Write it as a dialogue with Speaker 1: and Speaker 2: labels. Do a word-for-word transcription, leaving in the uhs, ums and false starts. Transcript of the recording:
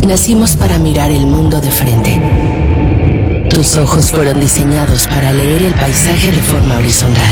Speaker 1: Nacimos para mirar el mundo de frente. Tus ojos fueron diseñados para leer el paisaje de forma horizontal.